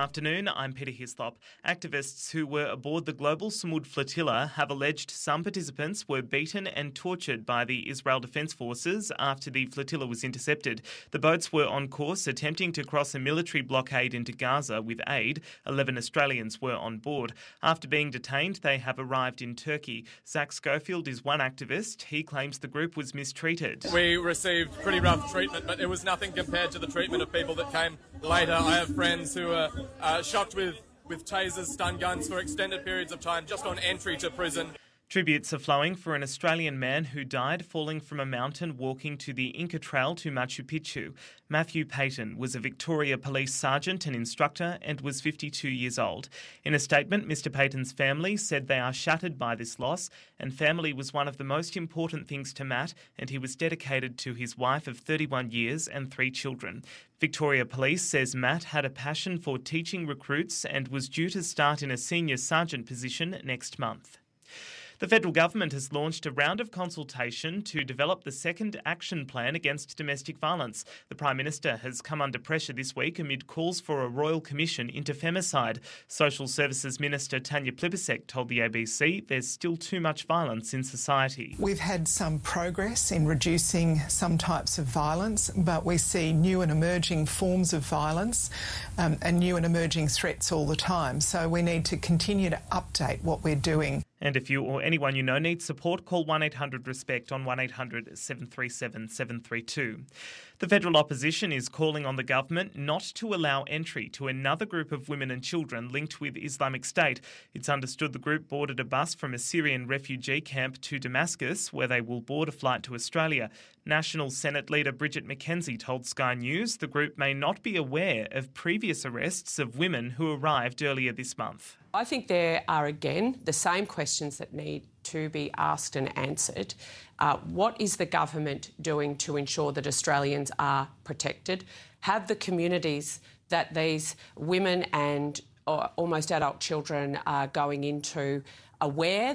afternoon, I'm Peter Hislop. Activists who were aboard the Global Samud flotilla have alleged some participants were beaten and tortured by the Israel Defense Forces after the flotilla was intercepted. The boats were on course attempting to cross a military blockade into Gaza with aid. 11 Australians were on board. After being detained, they have arrived in Turkey. Zach Schofield is one activist. He claims the group was mistreated. We received pretty rough treatment, but it was nothing compared to the treatment of people that came later. I have friends who were shocked with tasers, stun guns for extended periods of time just on entry to prison. Tributes are flowing for an Australian man who died falling from a mountain walking to the Inca Trail to Machu Picchu. Matthew Payton was a Victoria Police sergeant and instructor and was 52 years old. In a statement, Mr Payton's family said they are shattered by this loss, and family was one of the most important things to Matt, and he was dedicated to his wife of 31 years and 3 children. Victoria Police says Matt had a passion for teaching recruits and was due to start in a senior sergeant position next month. The federal government has launched a round of consultation to develop the second action plan against domestic violence. The Prime Minister has come under pressure this week amid calls for a royal commission into femicide. Social Services Minister Tanya Plibersek told the ABC there's still too much violence in society. We've had some progress in reducing some types of violence, but we see new and emerging forms of violence and new and emerging threats all the time. So we need to continue to update what we're doing. And if you or anyone you know needs support, call 1-800-RESPECT on 1-800-737-732. The federal opposition is calling on the government not to allow entry to another group of women and children linked with Islamic State. It's understood the group boarded a bus from a Syrian refugee camp to Damascus, where they will board a flight to Australia. National Senate leader Bridget McKenzie told Sky News the group may not be aware of previous arrests of women who arrived earlier this month. I think there are, again, the same questions that need to be asked and answered. What is the government doing to ensure that Australians are protected? Have the communities that these women and almost adult children are going into aware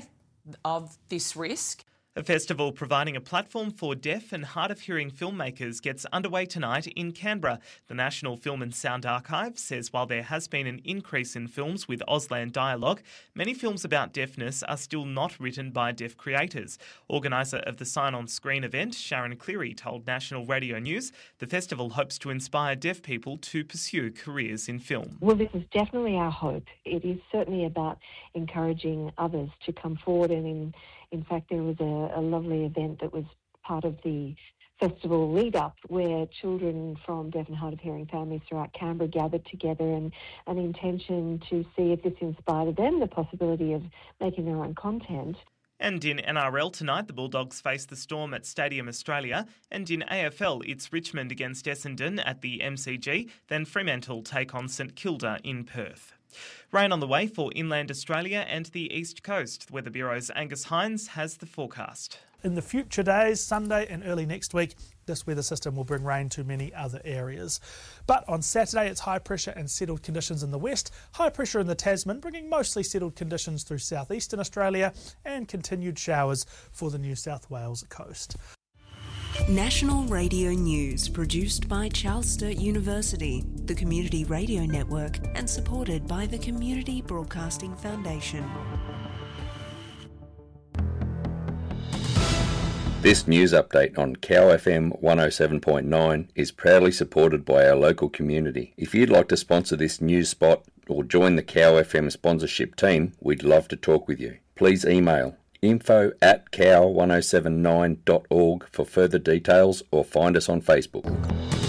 of this risk? A festival providing a platform for deaf and hard of hearing filmmakers gets underway tonight in Canberra. The National Film and Sound Archive says while there has been an increase in films with Auslan dialogue, many films about deafness are still not written by deaf creators. Organiser of the Sign On Screen event, Sharon Cleary, told National Radio News the festival hopes to inspire deaf people to pursue careers in film. Well, this is definitely our hope. It is certainly about encouraging others to come forward, and in fact, there was a lovely event that was part of the festival lead-up where children from deaf and hard of hearing families throughout Canberra gathered together, and an intention to see if this inspired them, the possibility of making their own content. And in NRL tonight, the Bulldogs face the Storm at Stadium Australia, and in AFL, it's Richmond against Essendon at the MCG, then Fremantle take on St Kilda in Perth. Rain on the way for inland Australia and the East Coast. The Weather Bureau's Angus Hines has the forecast. In the future days, Sunday and early next week, this weather system will bring rain to many other areas. But on Saturday, it's high pressure and settled conditions in the west, high pressure in the Tasman, bringing mostly settled conditions through southeastern Australia, and continued showers for the New South Wales coast. National Radio News, produced by Charles Sturt University, the Community Radio Network, and supported by the Community Broadcasting Foundation. This news update on Cow FM 107.9 is proudly supported by our local community. If you'd like to sponsor this news spot or join the Cow FM sponsorship team, we'd love to talk with you. Please email info@cow1079.org for further details, or find us on Facebook.